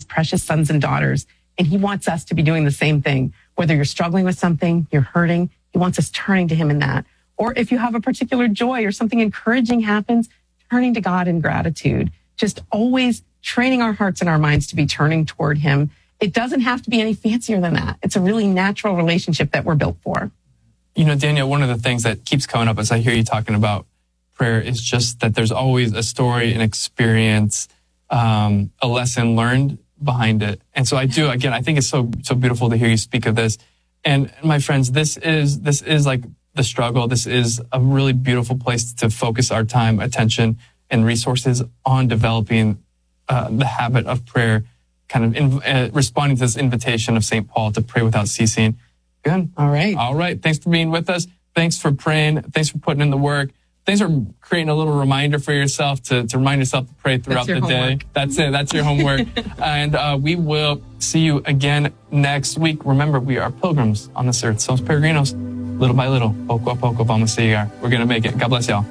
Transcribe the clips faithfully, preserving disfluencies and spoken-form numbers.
precious sons and daughters. And he wants us to be doing the same thing. Whether you're struggling with something, you're hurting, he wants us turning to him in that. Or if you have a particular joy or something encouraging happens, turning to God in gratitude. Just always training our hearts and our minds to be turning toward him. It doesn't have to be any fancier than that. It's a really natural relationship that we're built for. You know, Danielle, one of the things that keeps coming up as I hear you talking about prayer is just that there's always a story, an experience, um, a lesson learned behind it. And so I do, again, I think it's so, so beautiful to hear you speak of this. And my friends, this is, this is like the struggle. This is a really beautiful place to focus our time, attention, and resources on developing uh, the habit of prayer, kind of in, uh, responding to this invitation of Saint Paul to pray without ceasing. Good. All right. All right. Thanks for being with us. Thanks for praying. Thanks for putting in the work. Thanks for creating a little reminder for yourself to, to remind yourself to pray throughout the homework. day. That's it. That's your homework. And uh, we will see you again next week. Remember, we are pilgrims on this earth. Somos peregrinos. Little by little, poco a poco, vamos a llegar. We're going to make it. God bless y'all.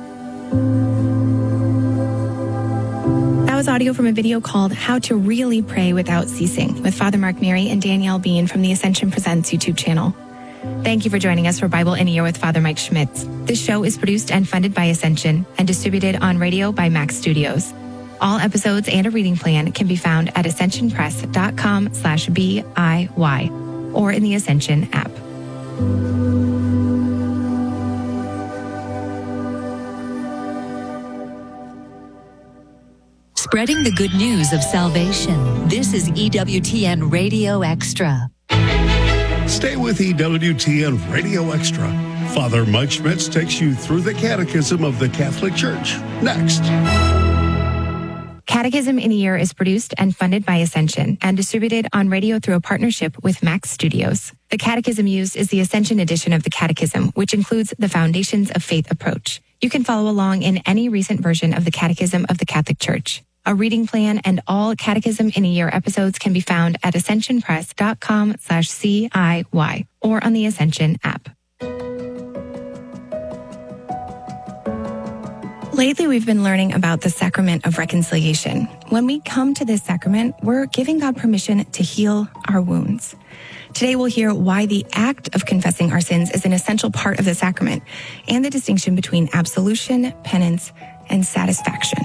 That was audio from a video called How to Really Pray Without Ceasing with Father Mark Mary and Danielle Bean from the Ascension Presents YouTube channel. Thank you for joining us for Bible in a Year with Father Mike Schmitz. This show is produced and funded by Ascension and distributed on radio by Max Studios. All episodes and a reading plan can be found at ascensionpress.com slash BIY or in the Ascension app. Spreading the good news of salvation. This is E W T N Radio Extra. Stay with E W T N Radio Extra. Father Mike Schmitz takes you through the Catechism of the Catholic Church. Next. Catechism in a Year is produced and funded by Ascension and distributed on radio through a partnership with Max Studios. The catechism used is the Ascension edition of the Catechism, which includes the Foundations of Faith approach. You can follow along in any recent version of the Catechism of the Catholic Church. A reading plan and all Catechism in a Year episodes can be found at ascensionpress.com slash CIY or on the Ascension app. Lately, we've been learning about the sacrament of reconciliation. When we come to this sacrament, we're giving God permission to heal our wounds. Today, we'll hear why the act of confessing our sins is an essential part of the sacrament and the distinction between absolution, penance, and satisfaction.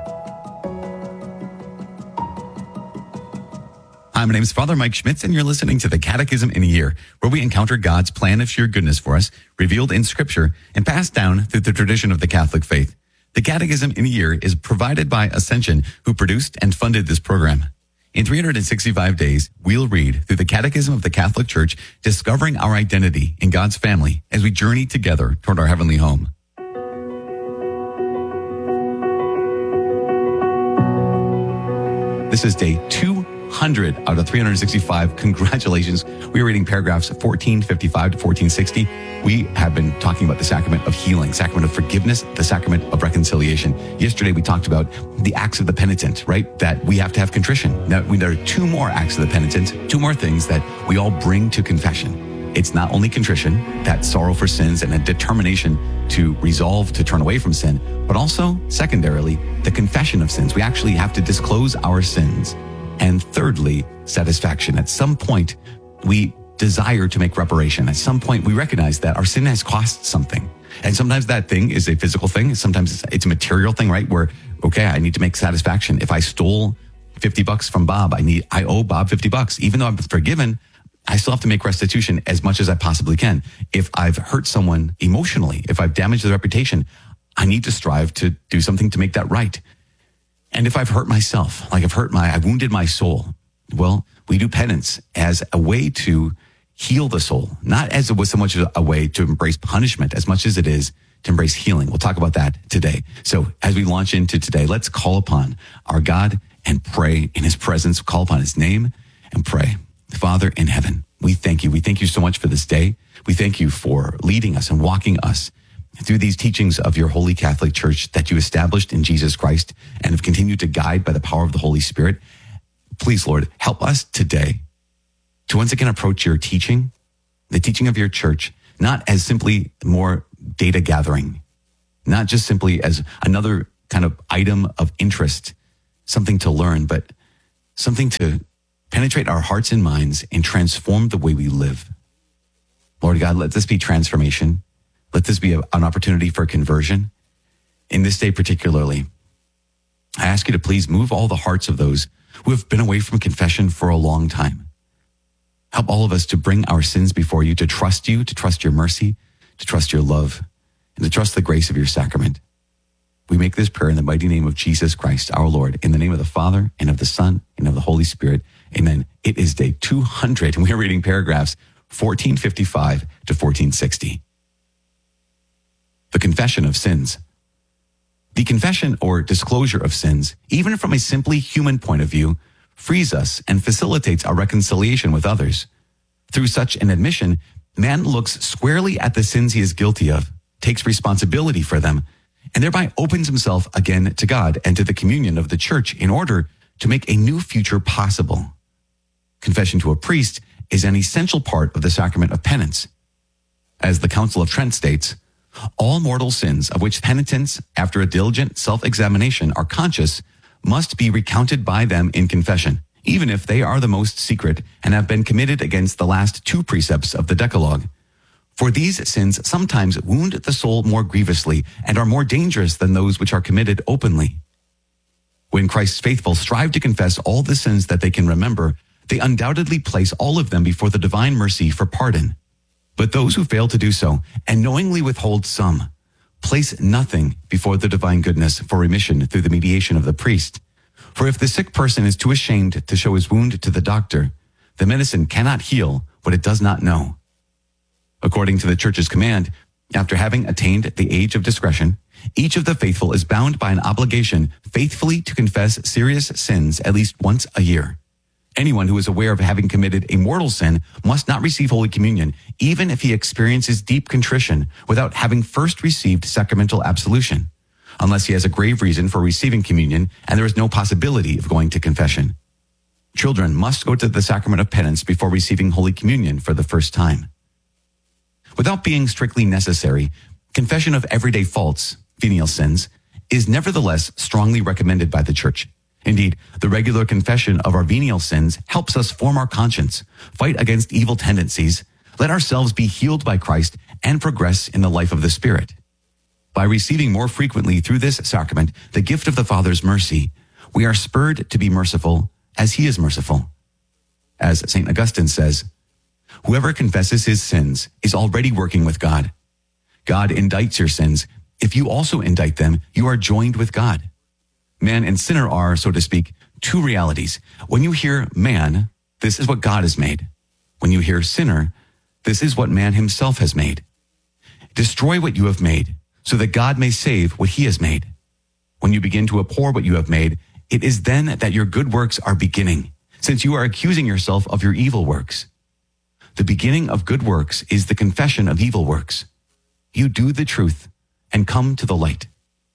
Hi, my name is Father Mike Schmitz, and you're listening to the Catechism in a Year, where we encounter God's plan of sheer goodness for us, revealed in Scripture, and passed down through the tradition of the Catholic faith. The Catechism in a Year is provided by Ascension, who produced and funded this program. In three hundred sixty-five days, we'll read through the Catechism of the Catholic Church, discovering our identity in God's family as we journey together toward our heavenly home. This is day two hundred out of three hundred sixty-five. Congratulations. We are reading paragraphs fourteen fifty-five to fourteen sixty. We have been talking about the sacrament of healing, sacrament of forgiveness, the sacrament of reconciliation. Yesterday, we talked about the acts of the penitent, right? That we have to have contrition. Now, there are two more acts of the penitent, two more things that we all bring to confession. It's not only contrition, that sorrow for sins and a determination to resolve to turn away from sin, but also, secondarily, the confession of sins. We actually have to disclose our sins. And thirdly, satisfaction. At some point, we desire to make reparation. At some point, we recognize that our sin has cost something. And sometimes that thing is a physical thing. Sometimes it's, it's a material thing, right? Where, okay, I need to make satisfaction. If I stole fifty bucks from Bob, I need, I owe Bob fifty bucks. Even though I'm forgiven, I still have to make restitution as much as I possibly can. If I've hurt someone emotionally, if I've damaged their reputation, I need to strive to do something to make that right. And if I've hurt myself, like I've hurt my, I wounded my soul, well, we do penance as a way to heal the soul, not as it was so much a way to embrace punishment as much as it is to embrace healing. We'll talk about that today. So as we launch into today, let's call upon our God and pray in his presence, call upon his name and pray. Father in heaven, we thank you. We thank you so much for this day. We thank you for leading us and walking us through these teachings of your Holy Catholic Church that you established in Jesus Christ and have continued to guide by the power of the Holy Spirit. Please, Lord, help us today to once again approach your teaching, the teaching of your church, not as simply more data gathering, not just simply as another kind of item of interest, something to learn, but something to penetrate our hearts and minds and transform the way we live. Lord God, let this be transformation. Let this be a, an opportunity for conversion. In this day particularly, I ask you to please move all the hearts of those who have been away from confession for a long time. Help all of us to bring our sins before you, to trust you, to trust your mercy, to trust your love, and to trust the grace of your sacrament. We make this prayer in the mighty name of Jesus Christ, our Lord, in the name of the Father, and of the Son, and of the Holy Spirit. Amen. It is day two hundred, and we are reading paragraphs fourteen fifty-five to fourteen sixty. The confession of sins. The confession or disclosure of sins, even from a simply human point of view, frees us and facilitates our reconciliation with others. Through such an admission, man looks squarely at the sins he is guilty of, takes responsibility for them, and thereby opens himself again to God and to the communion of the church in order to make a new future possible. Confession to a priest is an essential part of the sacrament of penance. As the Council of Trent states, all mortal sins of which penitents, after a diligent self-examination, are conscious must be recounted by them in confession, even if they are the most secret and have been committed against the last two precepts of the Decalogue. For these sins sometimes wound the soul more grievously and are more dangerous than those which are committed openly. When Christ's faithful strive to confess all the sins that they can remember, they undoubtedly place all of them before the divine mercy for pardon. But those who fail to do so, and knowingly withhold some, place nothing before the divine goodness for remission through the mediation of the priest. For if the sick person is too ashamed to show his wound to the doctor, the medicine cannot heal what it does not know. According to the Church's command, after having attained the age of discretion, each of the faithful is bound by an obligation faithfully to confess serious sins at least once a year. Anyone who is aware of having committed a mortal sin must not receive Holy Communion, even if he experiences deep contrition without having first received sacramental absolution, unless he has a grave reason for receiving communion and there is no possibility of going to confession. Children must go to the sacrament of penance before receiving Holy Communion for the first time. Without being strictly necessary, confession of everyday faults, venial sins, is nevertheless strongly recommended by the Church. Indeed, the regular confession of our venial sins helps us form our conscience, fight against evil tendencies, let ourselves be healed by Christ, and progress in the life of the Spirit. By receiving more frequently through this sacrament the gift of the Father's mercy, we are spurred to be merciful as he is merciful. As Saint Augustine says, whoever confesses his sins is already working with God. God indicts your sins. If you also indict them, you are joined with God. Man and sinner are, so to speak, two realities. When you hear man, this is what God has made. When you hear sinner, this is what man himself has made. Destroy what you have made, so that God may save what he has made. When you begin to abhor what you have made, it is then that your good works are beginning, since you are accusing yourself of your evil works. The beginning of good works is the confession of evil works. You do the truth and come to the light.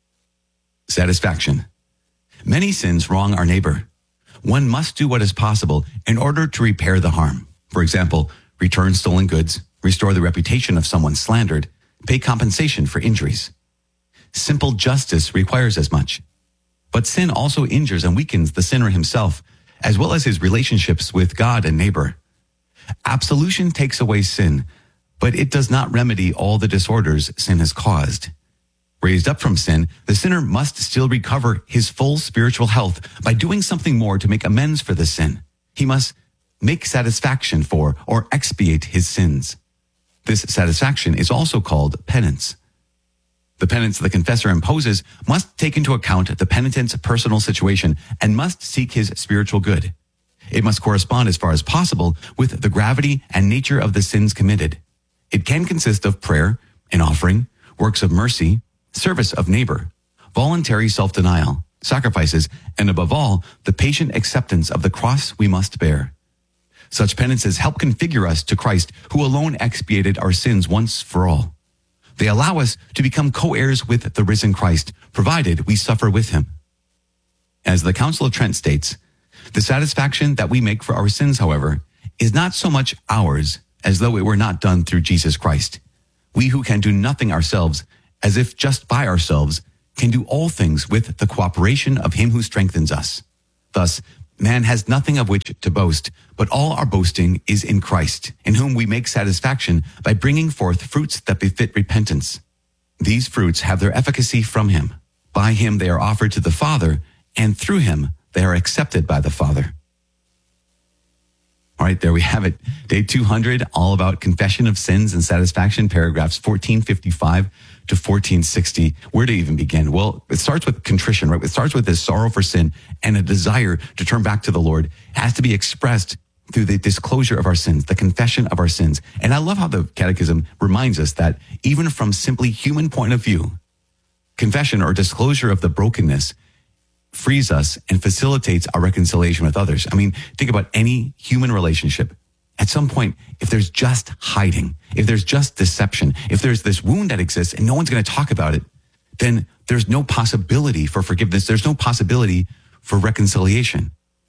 Satisfaction. Many sins wrong our neighbor. One must do what is possible in order to repair the harm. For example, return stolen goods, restore the reputation of someone slandered, pay compensation for injuries. Simple justice requires as much. But sin also injures and weakens the sinner himself, as well as his relationships with God and neighbor. Absolution takes away sin, but it does not remedy all the disorders sin has caused. Raised up from sin, the sinner must still recover his full spiritual health by doing something more to make amends for the sin. He must make satisfaction for or expiate his sins. This satisfaction is also called penance. The penance the confessor imposes must take into account the penitent's personal situation and must seek his spiritual good. It must correspond as far as possible with the gravity and nature of the sins committed. It can consist of prayer, an offering, works of mercy, service of neighbor, voluntary self-denial, sacrifices, and above all, the patient acceptance of the cross we must bear. Such penances help configure us to Christ, who alone expiated our sins once for all. They allow us to become co-heirs with the risen Christ, provided we suffer with him. As the Council of Trent states, the satisfaction that we make for our sins, however, is not so much ours as though it were not done through Jesus Christ. We who can do nothing ourselves, as if just by ourselves, can do all things with the cooperation of him who strengthens us. Thus, Man has nothing of which to boast, but all our boasting is in Christ, in whom we make satisfaction by bringing forth fruits that befit repentance. These fruits have their efficacy from him. By him they are offered to the Father, and through him they are accepted by the Father. All right, there we have it. Day two hundred, all about confession of sins and satisfaction, paragraphs fourteen fifty-five to fourteen sixty. Where to even begin? Well, it starts with contrition, right? It starts with this sorrow for sin and a desire to turn back to the Lord. It has to be expressed through the disclosure of our sins, the confession of our sins. And I love how the Catechism reminds us that even from simply human point of view, confession or disclosure of the brokenness frees us and facilitates our reconciliation with others. I mean, think about any human relationship. At some point, if there's just hiding, if there's just deception, if there's this wound that exists and no one's going to talk about it, then there's no possibility for forgiveness. There's no possibility for reconciliation.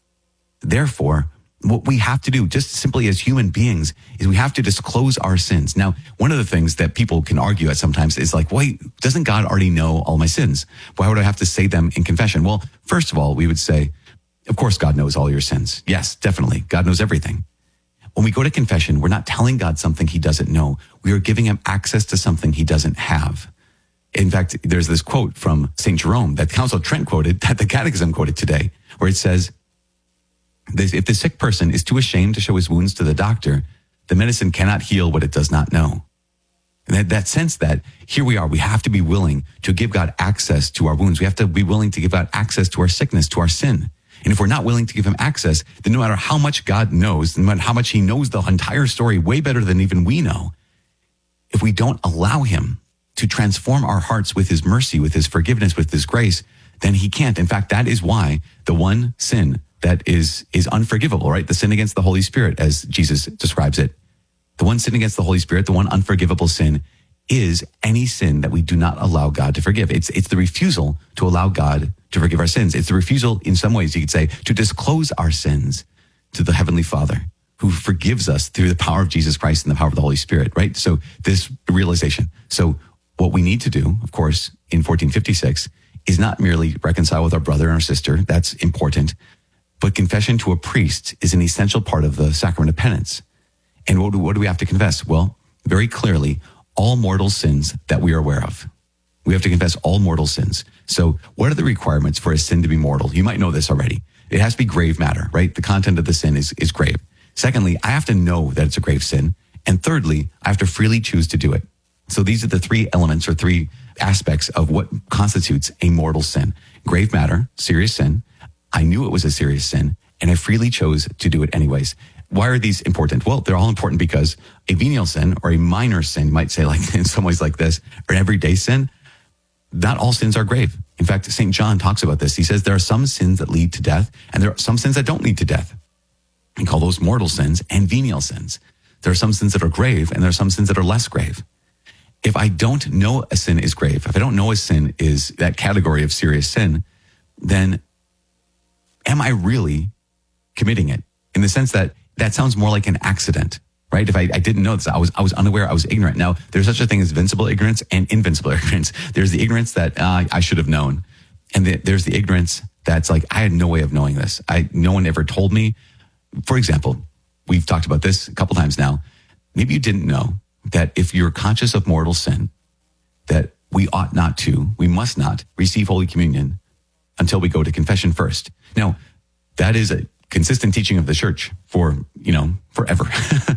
Therefore, what we have to do, just simply as human beings, is we have to disclose our sins. Now, one of the things that people can argue at sometimes is like, wait, doesn't God already know all my sins? Why would I have to say them in confession? Well, first of all, we would say, of course, God knows all your sins. Yes, definitely. God knows everything. When we go to confession, we're not telling God something he doesn't know. We are giving him access to something he doesn't have. In fact, there's this quote from Saint Jerome that Council of Trent quoted, that the Catechism quoted today, where it says, if the sick person is too ashamed to show his wounds to the doctor, the medicine cannot heal what it does not know. And that, that sense that here we are, we have to be willing to give God access to our wounds. We have to be willing to give God access to our sickness, to our sin. And if we're not willing to give him access, then no matter how much God knows, no matter how much he knows the entire story way better than even we know, if we don't allow him to transform our hearts with his mercy, with his forgiveness, with his grace, then he can't. In fact, that is why the one sin that is, is unforgivable, right? The sin against the Holy Spirit, as Jesus describes it. The one sin against the Holy Spirit, the one unforgivable sin, is any sin that we do not allow God to forgive. It's, it's the refusal to allow God to forgive our sins. It's the refusal, in some ways, you could say, to disclose our sins to the Heavenly Father, who forgives us through the power of Jesus Christ and the power of the Holy Spirit, right? So this realization. So what we need to do, of course, in fourteen fifty-six, is not merely reconcile with our brother and our sister. That's important. But confession to a priest is an essential part of the sacrament of penance. And what do, what do we have to confess? Well, very clearly, all mortal sins that we are aware of. We have to confess all mortal sins. So what are the requirements for a sin to be mortal? You might know this already. It has to be grave matter, right? The content of the sin is, is grave. Secondly, I have to know that it's a grave sin. And thirdly, I have to freely choose to do it. So these are the three elements or three aspects of what constitutes a mortal sin. Grave matter, serious sin. I knew it was a serious sin, and I freely chose to do it anyways. Why are these important? Well, they're all important because a venial sin or a minor sin, you might say like in some ways like this, or an everyday sin, not all sins are grave. In fact, Saint John talks about this. He says there are some sins that lead to death, and there are some sins that don't lead to death. We call those mortal sins and venial sins. There are some sins that are grave, and there are some sins that are less grave. If I don't know a sin is grave, if I don't know a sin is that category of serious sin, then am I really committing it? In the sense that that sounds more like an accident, right? If I, I didn't know this, I was I was unaware, I was ignorant. Now, there's such a thing as vincible ignorance and invincible ignorance. There's the ignorance that uh, I should have known. And the, there's the ignorance that's like, I had no way of knowing this. I no one ever told me. For example, we've talked about this a couple times now. Maybe you didn't know that if you're conscious of mortal sin, that we ought not to, we must not receive Holy Communion until we go to confession first. Now, that is a consistent teaching of the church for, you know, forever.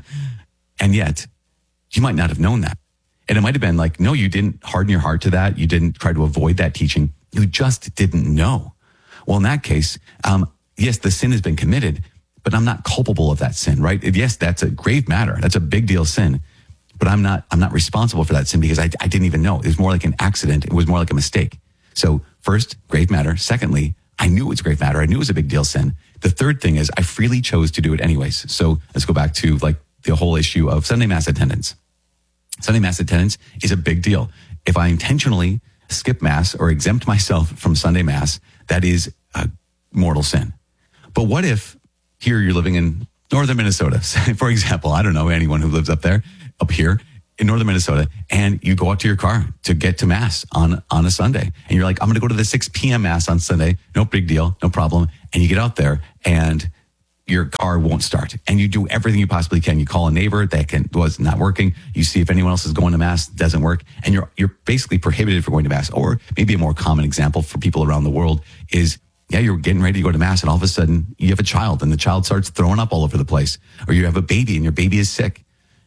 And yet, you might not have known that. And it might have been like, no, you didn't harden your heart to that. You didn't try to avoid that teaching. You just didn't know. Well, in that case, um, yes, the sin has been committed, but I'm not culpable of that sin, right? Yes, that's a grave matter. That's a big deal sin. But I'm not, I'm not responsible for that sin because I, I didn't even know. It was more like an accident. It was more like a mistake. So first, grave matter. Secondly, I knew it was grave matter. I knew it was a big deal sin. The third thing is I freely chose to do it anyways. So let's go back to like the whole issue of Sunday Mass attendance. Sunday Mass attendance is a big deal. If I intentionally skip Mass or exempt myself from Sunday Mass, that is a mortal sin. But what if here you're living in northern Minnesota, for example, I don't know anyone who lives up there, up here, in northern Minnesota, and you go out to your car to get to Mass on, on a Sunday. And you're like, I'm going to go to the six p.m. Mass on Sunday. No big deal, no problem. And you get out there and your car won't start. And you do everything you possibly can. You call a neighbor that can, was not working. You see if anyone else is going to Mass, doesn't work. And you're, you're basically prohibited from going to Mass. Or maybe a more common example for people around the world is, yeah, you're getting ready to go to Mass, and all of a sudden you have a child and the child starts throwing up all over the place. Or you have a baby and your baby is sick.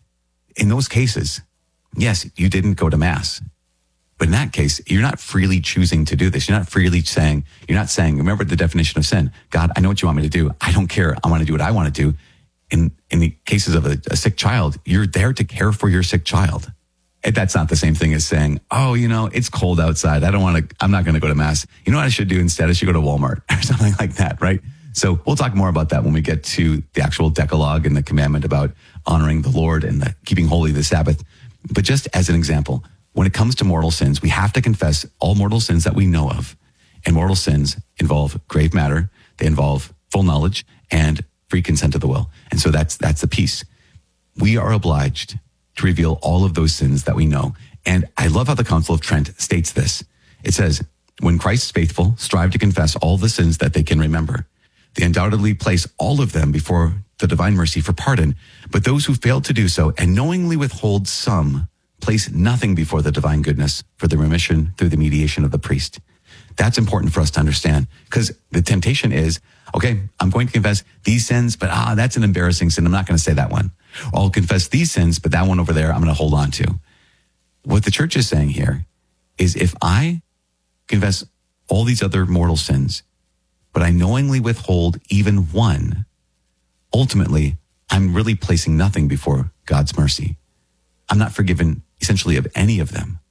In those cases, yes, you didn't go to Mass. But in that case, you're not freely choosing to do this. You're not freely saying, you're not saying, remember the definition of sin. God, I know what you want me to do. I don't care. I want to do what I want to do. In in the cases of a, a sick child, you're there to care for your sick child. And that's not the same thing as saying, oh, you know, it's cold outside. I don't want to, I'm not going to go to Mass. You know what I should do instead? I should go to Walmart or something like that, right? So we'll talk more about that when we get to the actual Decalogue and the commandment about honoring the Lord and the, keeping holy the Sabbath. But just as an example, when it comes to mortal sins, we have to confess all mortal sins that we know of. And mortal sins involve grave matter. They involve full knowledge and free consent of the will. And so that's that's the piece. We are obliged to reveal all of those sins that we know. And I love how the Council of Trent states this. It says, when Christ's faithful strive to confess all the sins that they can remember, they undoubtedly place all of them before the divine mercy for pardon. But those who fail to do so and knowingly withhold some place nothing before the divine goodness for the remission through the mediation of the priest. That's important for us to understand, because the temptation is, okay, I'm going to confess these sins, but ah, that's an embarrassing sin. I'm not going to say that one. Or I'll confess these sins, but that one over there, I'm going to hold on to. What the church is saying here is if I confess all these other mortal sins, but I knowingly withhold even one, ultimately, I'm really placing nothing before God's mercy. I'm not forgiven essentially of any of them.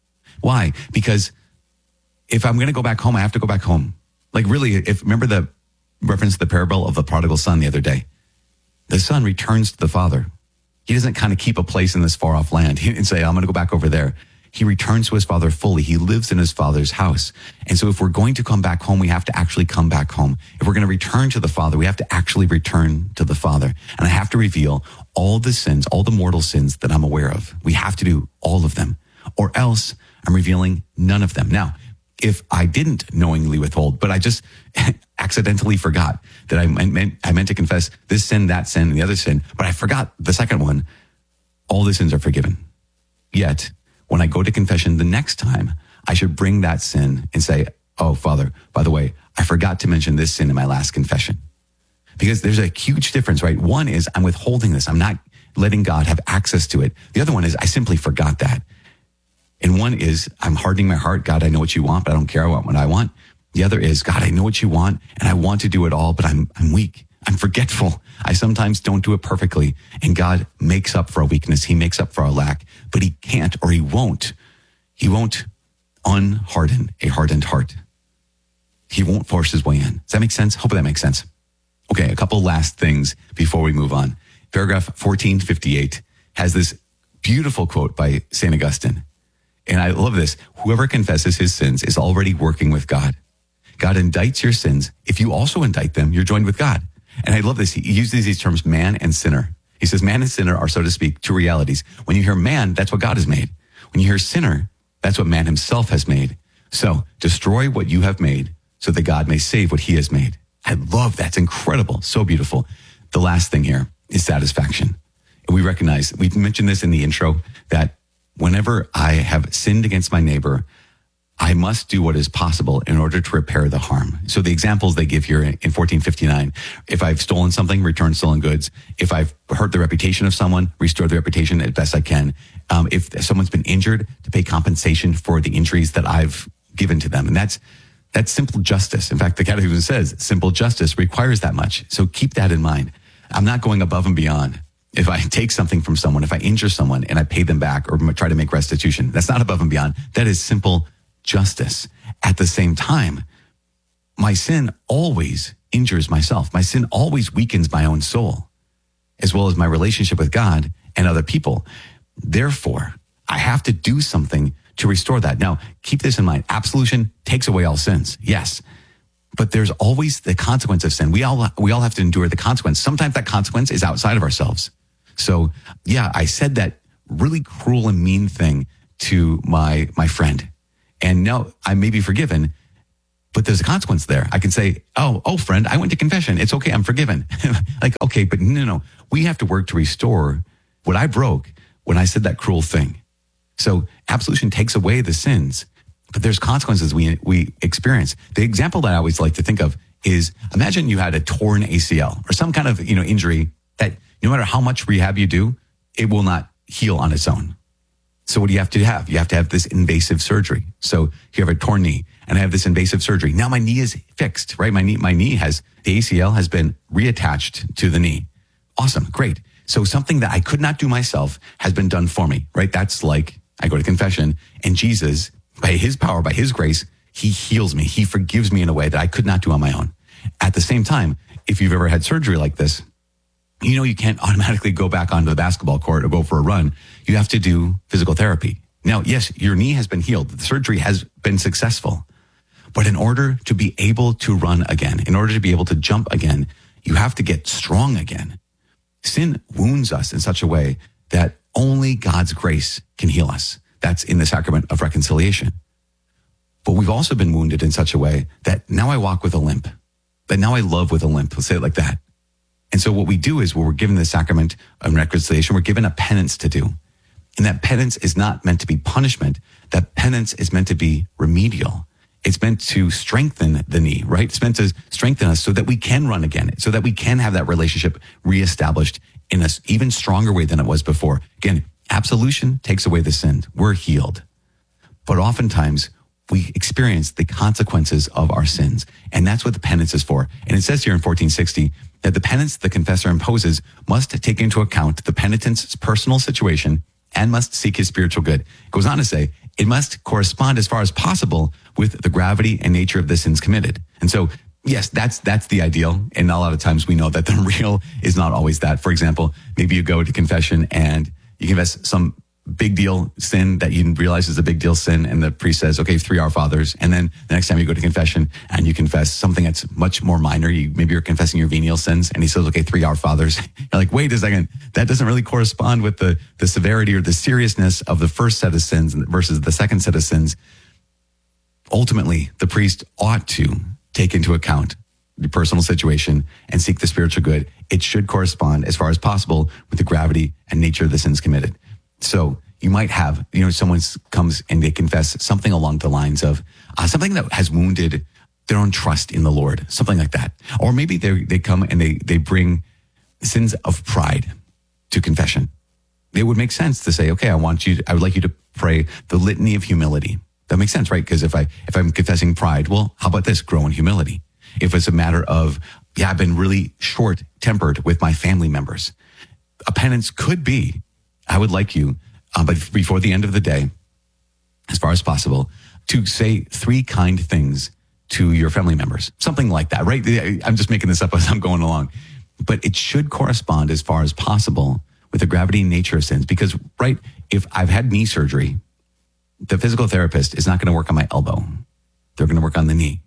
Why? Because if I'm going to go back home, I have to go back home. Like really, if remember the reference to the parable of the prodigal son the other day, the son returns to the father. He doesn't kind of keep a place in this far off land and say, I'm going to go back over there. He returns to his father fully. He lives in his father's house. And so if we're going to come back home, we have to actually come back home. If we're going to return to the Father, we have to actually return to the Father. And I have to reveal all the sins, all the mortal sins that I'm aware of. We have to do all of them, or else I'm revealing none of them. Now, if I didn't knowingly withhold, but I just accidentally forgot that I meant, I meant to confess this sin, that sin, and the other sin, but I forgot the second one, all the sins are forgiven. Yet, when I go to confession the next time, I should bring that sin and say, oh, Father, by the way, I forgot to mention this sin in my last confession. Because there's a huge difference, right? One is I'm withholding this. I'm not letting God have access to it. The other one is I simply forgot that. And one is I'm hardening my heart. God, I know what you want, but I don't care. I want what I want. The other is, God, I know what you want and I want to do it all, but I'm I'm weak. I'm forgetful. I sometimes don't do it perfectly. And God makes up for our weakness. He makes up for our lack, but he can't or he won't. He won't unharden a hardened heart. He won't force his way in. Does that make sense? Hope that makes sense. Okay, a couple last things before we move on. Paragraph fourteen fifty-eight has this beautiful quote by Saint Augustine. And I love this. Whoever confesses his sins is already working with God. God indicts your sins. If you also indict them, you're joined with God. And I love this. He uses these terms, man and sinner. He says man and sinner are, so to speak, two realities. When you hear man, that's what God has made. When you hear sinner, that's what man himself has made. So destroy what you have made so that God may save what he has made. I love that. It's incredible. So beautiful. The last thing here is satisfaction. And we recognize, we mentioned this in the intro, that whenever I have sinned against my neighbor, I must do what is possible in order to repair the harm. So the examples they give here in fourteen fifty-nine, if I've stolen something, return stolen goods. If I've hurt the reputation of someone, restore the reputation as best I can. Um, if someone's been injured, to pay compensation for the injuries that I've given to them. And that's, that's simple justice. In fact, the Catechism says simple justice requires that much. So keep that in mind. I'm not going above and beyond. If I take something from someone, if I injure someone and I pay them back or try to make restitution, that's not above and beyond. That is simple justice. At the same time, my sin always injures myself. My sin always weakens my own soul, as well as my relationship with God and other people. Therefore, I have to do something to restore that. Now, keep this in mind. Absolution takes away all sins. Yes. But there's always the consequence of sin. We all, we all have to endure the consequence. Sometimes that consequence is outside of ourselves. So yeah, I said that really cruel and mean thing to my my friend. And now I may be forgiven, but there's a consequence there. I can say, oh, oh, friend, I went to confession. It's okay. I'm forgiven. Like, okay, but no, no, we have to work to restore what I broke when I said that cruel thing. So absolution takes away the sins, but there's consequences we we experience. The example that I always like to think of is, imagine you had a torn A C L or some kind of, you know, injury that no matter how much rehab you do, it will not heal on its own. So what do you have to have? You have to have this invasive surgery. So you have a torn knee and I have this invasive surgery. Now my knee is fixed, right? My knee, my knee has, the A C L has been reattached to the knee. Awesome. Great. So something that I could not do myself has been done for me, right? That's like I go to confession and Jesus, by his power, by his grace, he heals me. He forgives me in a way that I could not do on my own. At the same time, if you've ever had surgery like this, you know, you can't automatically go back onto the basketball court or go for a run. You have to do physical therapy. Now, yes, your knee has been healed. The surgery has been successful. But in order to be able to run again, in order to be able to jump again, you have to get strong again. Sin wounds us in such a way that only God's grace can heal us. That's in the sacrament of reconciliation. But we've also been wounded in such a way that now I walk with a limp, that now I love with a limp. Let's say it like that. And so what we do is when we're given the sacrament of reconciliation, we're given a penance to do. And that penance is not meant to be punishment. That penance is meant to be remedial. It's meant to strengthen the knee, right? It's meant to strengthen us so that we can run again, so that we can have that relationship reestablished in an even stronger way than it was before. Again, absolution takes away the sin. We're healed. But oftentimes we experience the consequences of our sins. And that's what the penance is for. And it says here in fourteen sixty that the penance the confessor imposes must take into account the penitent's personal situation and must seek his spiritual good. It goes on to say, it must correspond as far as possible with the gravity and nature of the sins committed. And so, yes, that's that's the ideal. And a lot of times we know that the real is not always that. For example, maybe you go to confession and you confess some big deal sin that you realize is a big deal sin. And the priest says, okay, three Our Fathers. And then the next time you go to confession and you confess something that's much more minor, you maybe you're confessing your venial sins. And he says, okay, three Our Fathers. You're like, wait a second. That doesn't really correspond with the, the severity or the seriousness of the first set of sins versus the second set of sins. Ultimately, the priest ought to take into account your personal situation and seek the spiritual good. It should correspond as far as possible with the gravity and nature of the sins committed. So you might have, you know, someone comes and they confess something along the lines of uh, something that has wounded their own trust in the Lord, something like that. Or maybe they they come and they they bring sins of pride to confession. It would make sense to say, okay, I want you, to, I would like you to pray the litany of humility. That makes sense, right? Because if I if I'm confessing pride, well, how about this? Grow in humility. If it's a matter of, yeah, I've been really short-tempered with my family members, a penance could be, I would like you, uh, but before the end of the day, as far as possible, to say three kind things to your family members. Something like that, right? I'm just making this up as I'm going along. But it should correspond as far as possible with the gravity and nature of sins. Because, right, if I've had knee surgery, the physical therapist is not going to work on my elbow. They're going to work on the knee.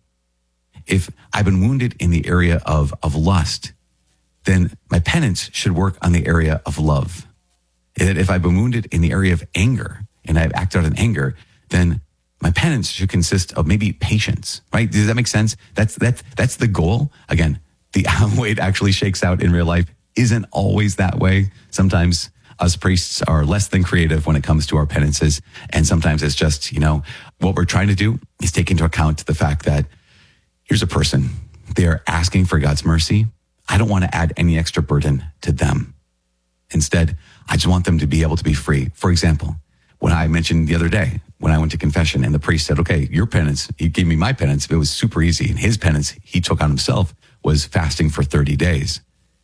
If I've been wounded in the area of, of lust, then my penance should work on the area of love. If I've been wounded in the area of anger and I've acted out in anger, then my penance should consist of maybe patience, right? Does that make sense? That's, that's, that's the goal. Again, the way it actually shakes out in real life isn't always that way. Sometimes us priests are less than creative when it comes to our penances. And sometimes it's just, you know, what we're trying to do is take into account the fact that here's a person, they are asking for God's mercy. I don't want to add any extra burden to them. Instead, I just want them to be able to be free. For example, when I mentioned the other day, when I went to confession and the priest said, okay, your penance, he gave me my penance. It was super easy. And his penance he took on himself was fasting for thirty days.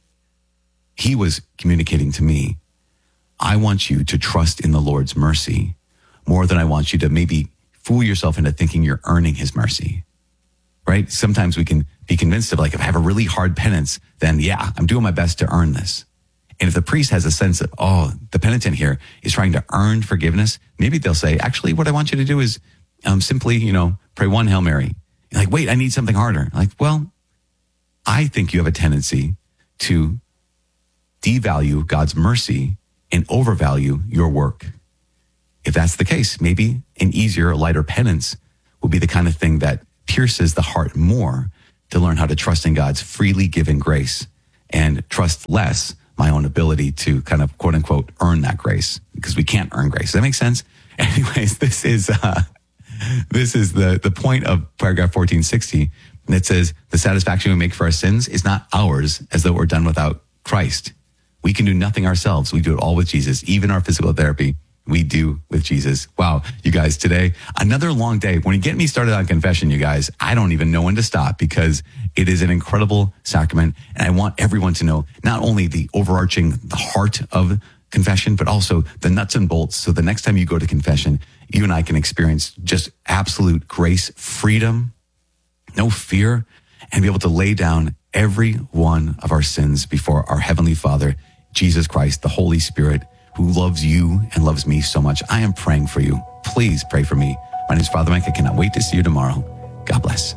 He was communicating to me, I want you to trust in the Lord's mercy more than I want you to maybe fool yourself into thinking you're earning his mercy, right? Sometimes we can be convinced of like, if I have a really hard penance, then yeah, I'm doing my best to earn this. And if the priest has a sense of, oh, the penitent here is trying to earn forgiveness, maybe they'll say, actually, what I want you to do is um, simply, you know, pray one Hail Mary. You're like, wait, I need something harder. Like, well, I think you have a tendency to devalue God's mercy and overvalue your work. If that's the case, maybe an easier, lighter penance will be the kind of thing that pierces the heart more to learn how to trust in God's freely given grace and trust less my own ability to kind of quote unquote earn that grace, because we can't earn grace. Does that make sense? Anyways, this is, uh, this is the, the point of paragraph fourteen sixty. And it says, the satisfaction we make for our sins is not ours, as though we're done without Christ. We can do nothing ourselves. We do it all with Jesus. Even our physical therapy, we do with Jesus. Wow, you guys, today, another long day. When you get me started on confession, you guys, I don't even know when to stop, because it is an incredible sacrament. And I want everyone to know not only the overarching, the heart of confession, but also the nuts and bolts. So the next time you go to confession, you and I can experience just absolute grace, freedom, no fear, and be able to lay down every one of our sins before our Heavenly Father, Jesus Christ, the Holy Spirit, who loves you and loves me so much. I am praying for you. Please pray for me. My name is Father Mike. I cannot wait to see you tomorrow. God bless.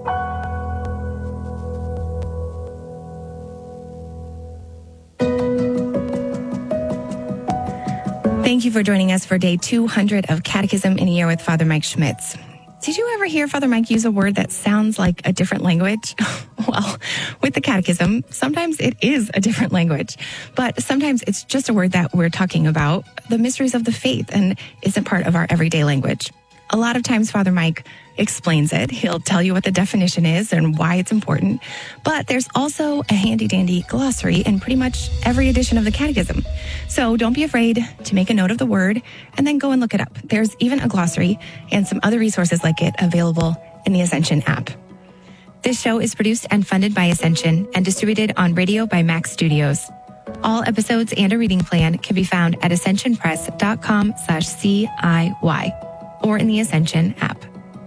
Thank you for joining us for day two hundred of Catechism in a Year with Father Mike Schmitz. Did you ever hear Father Mike use a word that sounds like a different language? Well, with the Catechism, sometimes it is a different language, but sometimes it's just a word that we're talking about, the mysteries of the faith, and isn't part of our everyday language. A lot of times Father Mike explains it. He'll tell you what the definition is and why it's important. But there's also a handy-dandy glossary in pretty much every edition of the Catechism. So don't be afraid to make a note of the word and then go and look it up. There's even a glossary and some other resources like it available in the Ascension app. This show is produced and funded by Ascension and distributed on radio by Max Studios. All episodes and a reading plan can be found at ascensionpress.com slash CIY or in the Ascension app.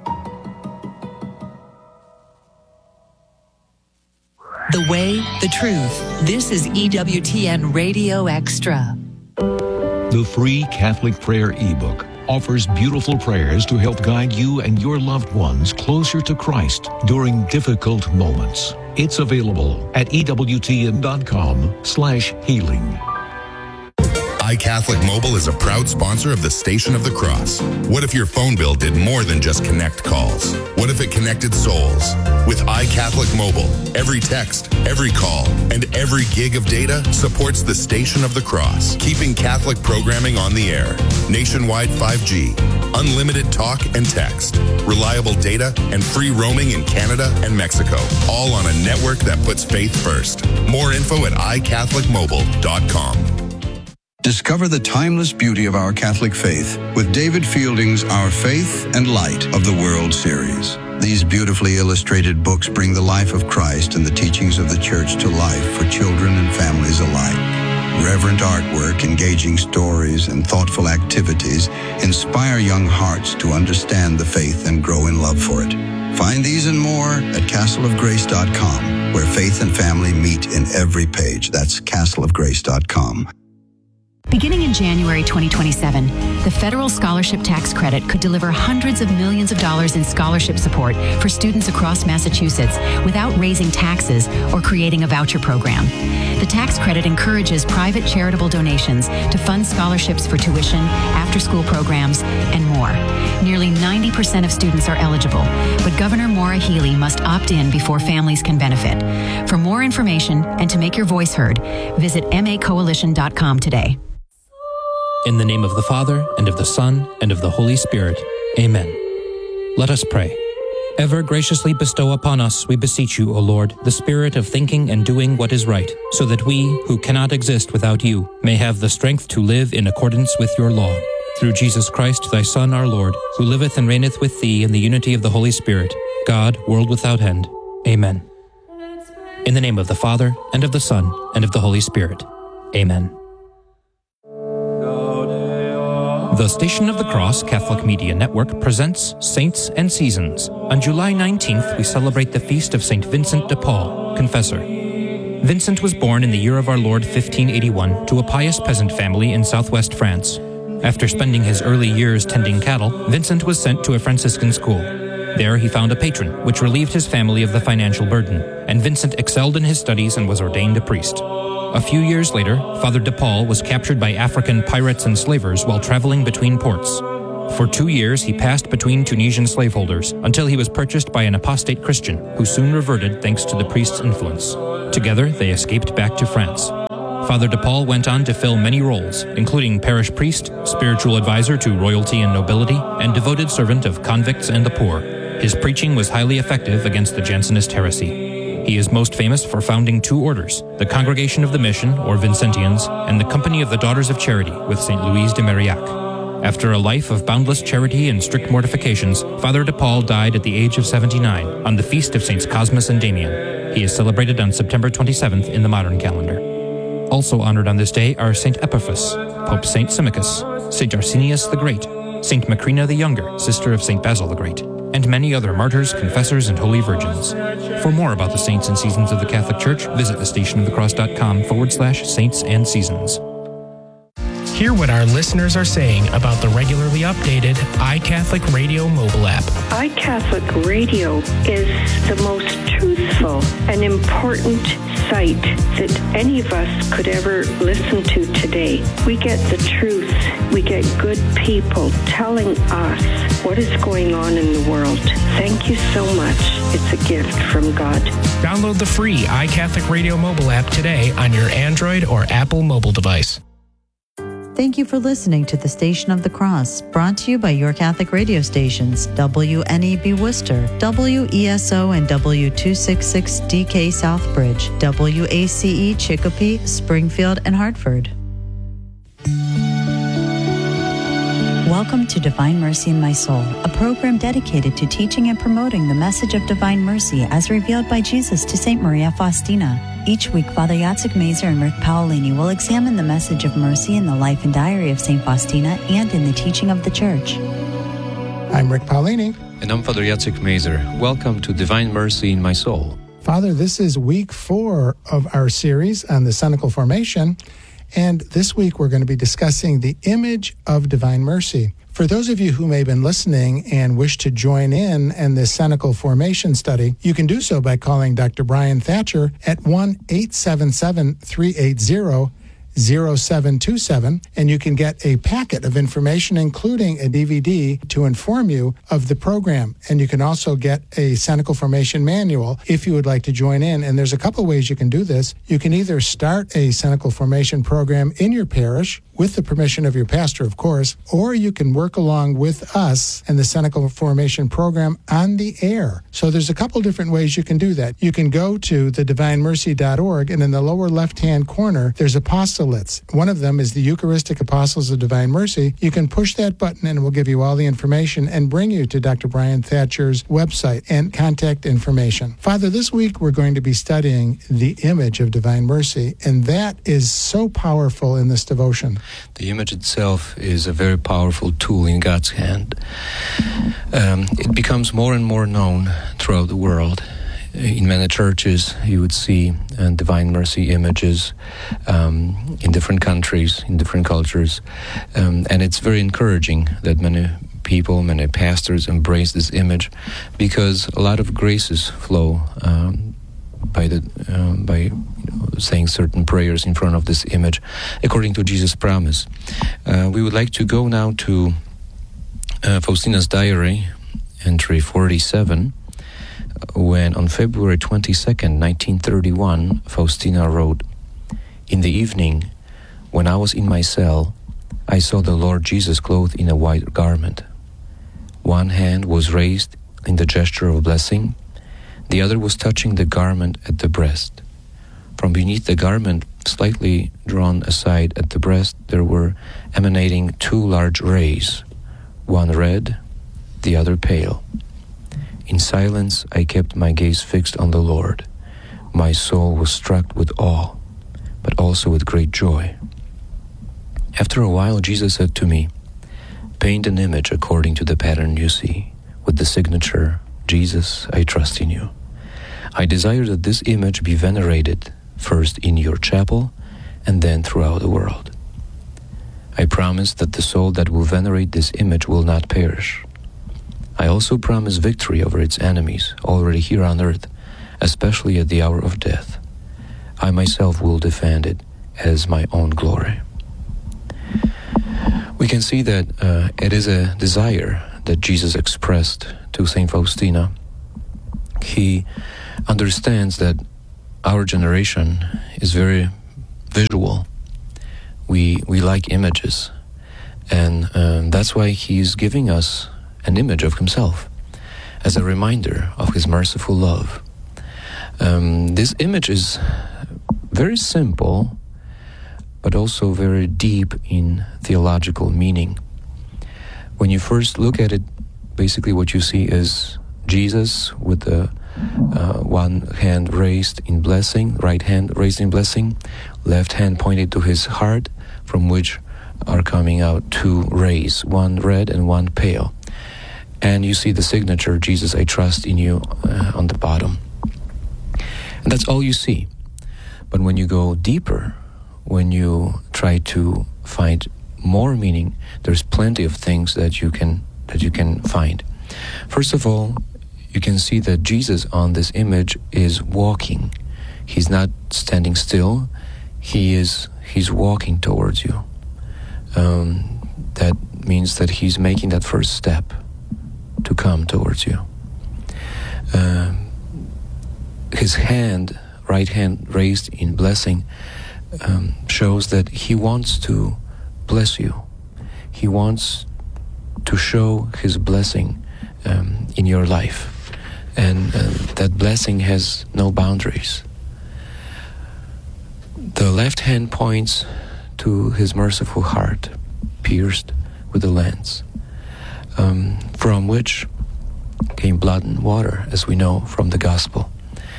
The way, the truth. This is E W T N Radio Extra. The free Catholic Prayer ebook offers beautiful prayers to help guide you and your loved ones closer to Christ during difficult moments. It's available at ewtn.com slash healing. iCatholic Mobile is a proud sponsor of the Station of the Cross. What if your phone bill did more than just connect calls? What if it connected souls? With iCatholic Mobile, every text, every call, and every gig of data supports the Station of the Cross, keeping Catholic programming on the air. Nationwide five G, unlimited talk and text, reliable data, and free roaming in Canada and Mexico, all on a network that puts faith first. More info at i catholic mobile dot com. Discover the timeless beauty of our Catholic faith with David Fielding's Our Faith and Light of the World series. These beautifully illustrated books bring the life of Christ and the teachings of the Church to life for children and families alike. Reverent artwork, engaging stories, and thoughtful activities inspire young hearts to understand the faith and grow in love for it. Find these and more at castle of grace dot com, where faith and family meet in every page. That's castle of grace dot com. Beginning in January twenty twenty-seven, the federal scholarship tax credit could deliver hundreds of millions of dollars in scholarship support for students across Massachusetts without raising taxes or creating a voucher program. The tax credit encourages private charitable donations to fund scholarships for tuition, after-school programs, and more. Nearly ninety percent of students are eligible, but Governor Maura Healey must opt in before families can benefit. For more information and to make your voice heard, visit m a coalition dot com today. In the name of the Father, and of the Son, and of the Holy Spirit. Amen. Let us pray. Ever graciously bestow upon us, we beseech you, O Lord, the spirit of thinking and doing what is right, so that we, who cannot exist without you, may have the strength to live in accordance with your law. Through Jesus Christ, thy Son, our Lord, who liveth and reigneth with thee in the unity of the Holy Spirit, God, world without end. Amen. In the name of the Father, and of the Son, and of the Holy Spirit. Amen. The Station of the Cross Catholic Media Network presents Saints and Seasons. On July nineteenth, we celebrate the feast of Saint Vincent de Paul, Confessor. Vincent was born in the year of our Lord fifteen eighty-one to a pious peasant family in southwest France. After spending his early years tending cattle, Vincent was sent to a Franciscan school. There he found a patron, which relieved his family of the financial burden, and Vincent excelled in his studies and was ordained a priest. A few years later, Father DePaul was captured by African pirates and slavers while traveling between ports. For two years, he passed between Tunisian slaveholders until he was purchased by an apostate Christian who soon reverted thanks to the priest's influence. Together, they escaped back to France. Father DePaul went on to fill many roles, including parish priest, spiritual advisor to royalty and nobility, and devoted servant of convicts and the poor. His preaching was highly effective against the Jansenist heresy. He is most famous for founding two orders, the Congregation of the Mission, or Vincentians, and the Company of the Daughters of Charity with Saint Louise de Marillac. After a life of boundless charity and strict mortifications, Father DePaul died at the age of seventy-nine on the feast of Saints Cosmas and Damian. He is celebrated on September twenty-seventh in the modern calendar. Also honored on this day are Saint Epiphas, Pope Saint Symmachus, Saint Arsenius the Great, Saint Macrina the Younger, sister of Saint Basil the Great, and many other martyrs, confessors, and holy virgins. For more about the saints and seasons of the Catholic Church, visit thestationofthecross.com forward slash saints and seasons. Hear what our listeners are saying about the regularly updated iCatholic Radio mobile app. iCatholic Radio is the most truthful and important site that any of us could ever listen to today. We get the truth. We get good people telling us what is going on in the world. Thank you so much. It's a gift from God. Download the free iCatholic Radio mobile app today on your Android or Apple mobile device. Thank you for listening to The Station of the Cross, brought to you by your Catholic radio stations, W N E B Worcester, W E S O and W two sixty-six D K Southbridge, W A C E Chicopee, Springfield, and Hartford. Welcome to Divine Mercy in My Soul, a program dedicated to teaching and promoting the message of divine mercy as revealed by Jesus to Saint Maria Faustina. Each week, Father Jacek Mazer and Rick Paolini will examine the message of mercy in the life and diary of Saint Faustina and in the teaching of the Church. I'm Rick Paolini. And I'm Father Jacek Mazer. Welcome to Divine Mercy in My Soul. Father, this is week four of our series on the Cenacle Formation. And this week, we're going to be discussing the image of divine mercy. For those of you who may have been listening and wish to join in in this Cenacle Formation study, you can do so by calling Doctor Brian Thatcher at one eight seven seven, three eight zero, zero seven two seven, and you can get a packet of information, including a D V D, to inform you of the program. And you can also get a Cenacle Formation manual if you would like to join in. And there's a couple ways you can do this. You can either start a Cenacle Formation program in your parish, with the permission of your pastor, of course, or you can work along with us and the Cenacle Formation program on the air. So there's a couple different ways you can do that. You can go to the divine mercy dot org, and in the lower left-hand corner, there's apostolates. One of them is the Eucharistic Apostles of Divine Mercy. You can push that button, and it will give you all the information and bring you to Doctor Brian Thatcher's website and contact information. Father, this week we're going to be studying the image of divine mercy, and that is so powerful in this devotion. The image itself is a very powerful tool in God's hand. Um, it becomes more and more known throughout the world. In many churches, you would see uh, divine mercy images um, in different countries, in different cultures. Um, and it's very encouraging that many people, many pastors embrace this image, because a lot of graces flow um, by the um, by you know, saying certain prayers in front of this image, according to Jesus' promise. Uh, we would like to go now to uh, Faustina's diary, entry forty-seven, when on February twenty-second, nineteen thirty-one, Faustina wrote, "In the evening, when I was in my cell, I saw the Lord Jesus clothed in a white garment. One hand was raised in the gesture of blessing, the other was touching the garment at the breast. From beneath the garment, slightly drawn aside at the breast, there were emanating two large rays, one red, the other pale. In silence, I kept my gaze fixed on the Lord. My soul was struck with awe, but also with great joy. After a while, Jesus said to me, 'Paint an image according to the pattern you see, with the signature, Jesus, I trust in you. I desire that this image be venerated, first in your chapel, and then throughout the world. I promise that the soul that will venerate this image will not perish. I also promise victory over its enemies, already here on earth, especially at the hour of death. I myself will defend it as my own glory. We can see that uh, it is a desire that Jesus expressed to Saint Faustina. He understands that our generation is very visual. We we like images, and um, that's why he's giving us an image of himself as a reminder of his merciful love. Um, this image is very simple, but also very deep in theological meaning. When you first look at it, basically what you see is Jesus with the uh, one hand raised in blessing, right hand raised in blessing, left hand pointed to his heart, from which are coming out two rays, one red and one pale. And you see the signature, Jesus, I trust in you, uh, on the bottom. And that's all you see. But when you go deeper, when you try to find more meaning, there's plenty of things that you can that you can find. First of all, you can see that Jesus on this image is walking. He's not standing still. He is he's walking towards you. Um, that means that he's making that first step to come towards you. Uh, his hand, right hand raised in blessing, um, shows that he wants to bless you. He wants to show his blessing um, in your life. And uh, that blessing has no boundaries. The left hand points to his merciful heart, pierced with a lance, um, from which came blood and water, as we know from the gospel.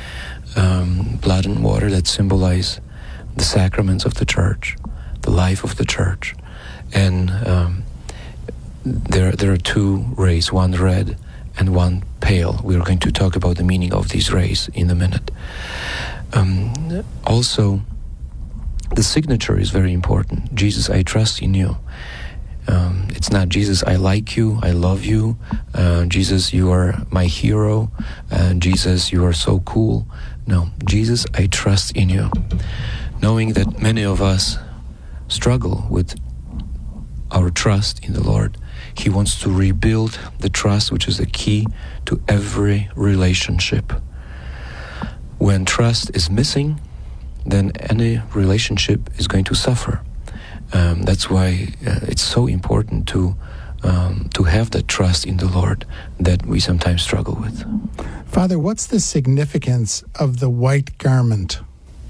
Um, blood and water that symbolize the sacraments of the church, the life of the church. And um, there, there are two rays, one red and one pale. We are going to talk about the meaning of these rays in a minute. Um, also, the signature is very important. Jesus, I trust in you. Um, it's not Jesus, I like you, I love you. Uh, Jesus, you are my hero. Uh, Jesus, you are so cool. No, Jesus, I trust in you. Knowing that many of us struggle with our trust in the Lord, He wants to rebuild the trust, which is the key to every relationship. When trust is missing, then any relationship is going to suffer. Um, that's why uh, it's so important to um, to have that trust in the Lord that we sometimes struggle with. Father, what's the significance of the white garment?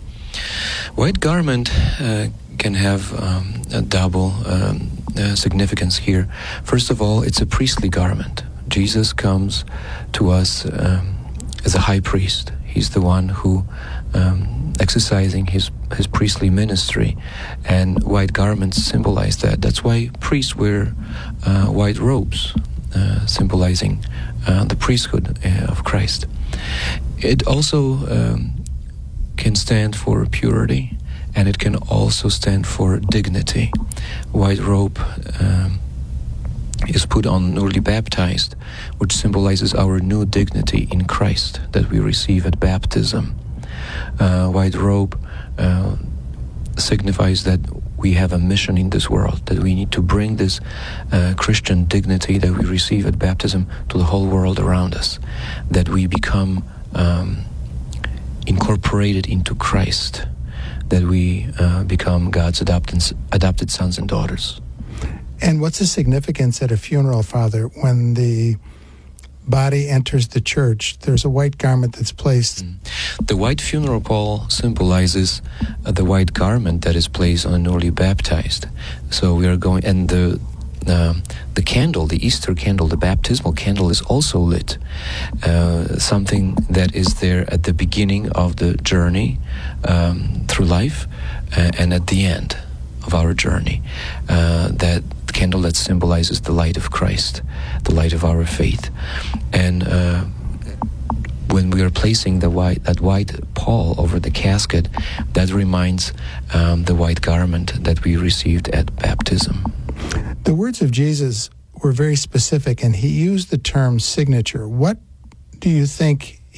White garment uh, can have um, a double um, uh, significance here. First of all, it's a priestly garment. Jesus comes to us um, as a high priest. He's the one who um, exercising his his priestly ministry, and white garments symbolize that. That's why priests wear uh, white robes, uh, symbolizing uh, the priesthood uh, of Christ. It also um, can stand for purity, and it can also stand for dignity. White robe um, is put on newly baptized, which symbolizes our new dignity in Christ that we receive at baptism. Uh, white robe uh, signifies that we have a mission in this world, that we need to bring this uh, Christian dignity that we receive at baptism to the whole world around us, that we become um, incorporated into Christ, that we uh, become God's adopted, adopted sons and daughters. And what's the significance at a funeral, Father, when the body enters the church? There's a white garment that's placed. Mm. The white funeral pall symbolizes uh, the white garment that is placed on a newly baptized. So we are going, and the uh, the candle, the Easter candle, the baptismal candle is also lit. Uh, something that is there at the beginning of the journey um, through life uh, and at the end of our journey. Uh, that candle that symbolizes the light of Christ, the light of our faith. And uh, when we are placing the white, that white pall over the casket, that reminds um, the white garment that we received at baptism. The words of Jesus were very specific, and he used the term signature. What do you think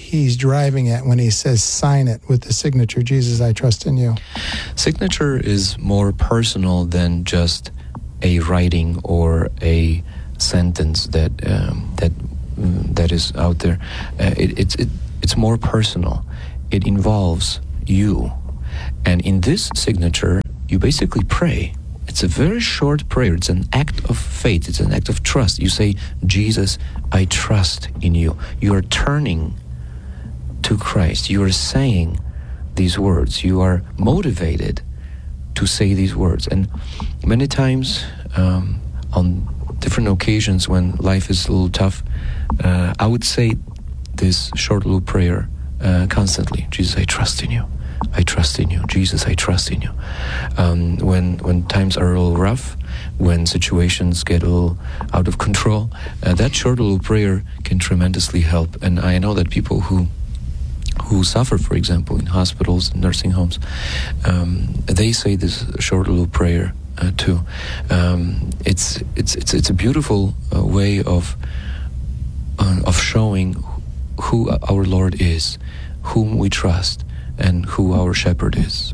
he's driving at when he says sign it with the signature, Jesus, I trust in you? Signature is more personal than just a writing or a sentence that um, that mm, that is out there. Uh, it, it's it, it's more personal. It involves you, and in this signature, you basically pray. It's a very short prayer. It's an act of faith. It's an act of trust. You say, Jesus, I trust in you. You are turning to Christ. You are saying these words. You are motivated to say these words. And many times, um, on different occasions when life is a little tough, uh, I would say this short little prayer uh, constantly. Jesus, I trust in you. I trust in you. Jesus, I trust in you. Um, when when times are a little rough, when situations get a little out of control, uh, that short little prayer can tremendously help. And I know that people who who suffer, for example, in hospitals, nursing homes, um, they say this short little prayer uh, too. Um, it's it's it's it's a beautiful uh, way of uh, of showing who our Lord is, whom we trust, and who our shepherd is.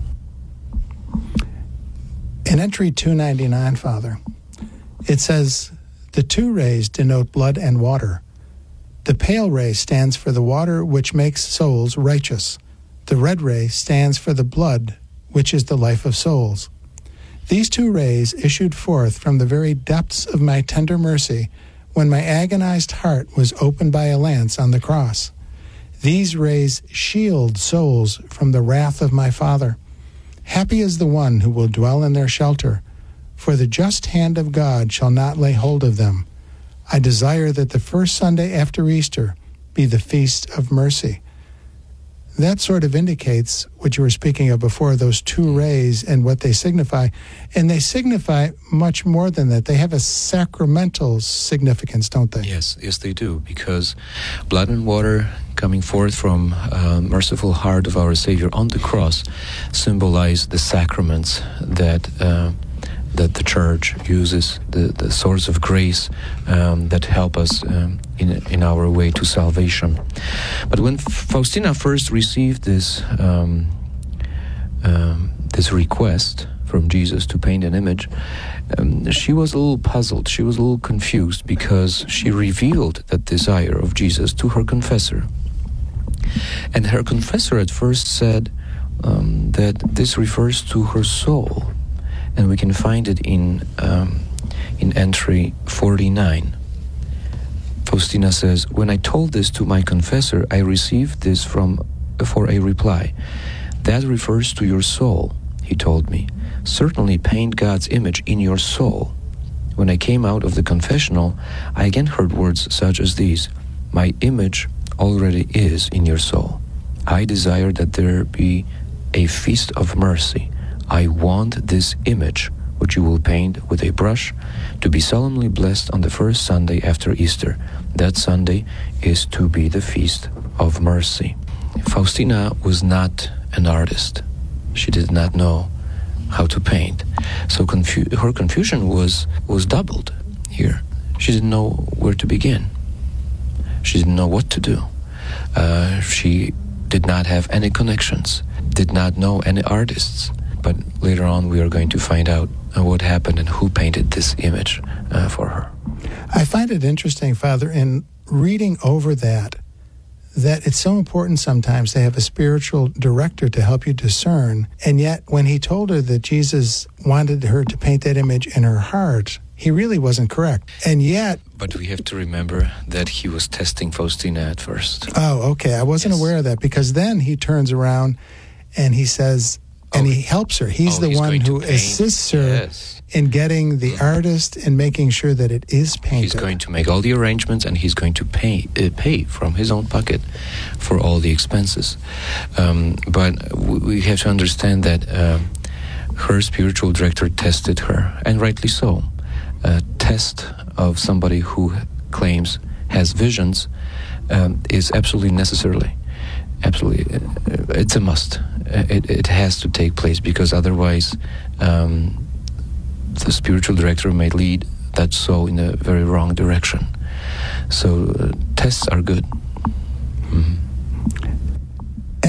In entry two ninety-nine, Father, it says, the two rays denote blood and water. The pale ray stands for the water which makes souls righteous. The red ray stands for the blood, which is the life of souls. These two rays issued forth from the very depths of my tender mercy when my agonized heart was opened by a lance on the cross. These rays shield souls from the wrath of my Father. Happy is the one who will dwell in their shelter, for the just hand of God shall not lay hold of them. I desire that the first Sunday after Easter be the feast of mercy. That sort of indicates what you were speaking of before, those two rays and what they signify. And they signify much more than that. They have a sacramental significance, don't they? Yes, yes they do, because blood and water coming forth from uh, merciful heart of our Savior on the cross symbolize the sacraments that uh, that the Church uses, the, the source of grace um, that help us um, in in our way to salvation. But when Faustina first received this um, um, this request from Jesus to paint an image, um, she was a little puzzled. She was a little confused because she revealed that desire of Jesus to her confessor. And her confessor at first said um, that this refers to her soul. And we can find it in um, in entry forty-nine. Faustina says, when I told this to my confessor, I received this from for a reply. That refers to your soul, he told me. Certainly paint God's image in your soul. When I came out of the confessional, I again heard words such as these. My image already is in your soul. I desire that there be a feast of mercy. I want this image, which you will paint with a brush, to be solemnly blessed on the first Sunday after Easter. That Sunday is to be the Feast of Mercy. Faustina was not an artist. She did not know how to paint. So confu- her confusion was, was doubled here. She didn't know where to begin. She didn't know what to do. Uh, she did not have any connections, did not know any artists. But later on, we are going to find out uh, what happened and who painted this image uh, for her. I find it interesting, Father, in reading over that, that it's so important sometimes to have a spiritual director to help you discern. And yet, when he told her that Jesus wanted her to paint that image in her heart, he really wasn't correct. And yet... But we have to remember that he was testing Faustina at first. Oh, okay. I wasn't yes. aware of that, because then he turns around and he says... And oh, he helps her. He's oh, the he's one who assists her yes. in getting the artist and making sure that it is painted. He's going to make all the arrangements, and he's going to pay uh, pay from his own pocket for all the expenses. Um, but w- we have to understand that uh, her spiritual director tested her, and rightly so. A test of somebody who claims has visions um, is absolutely necessarily. Absolutely, it's a must. It, it has to take place, because otherwise um, the spiritual director may lead that soul in a very wrong direction. So uh, tests are good. Mm-hmm.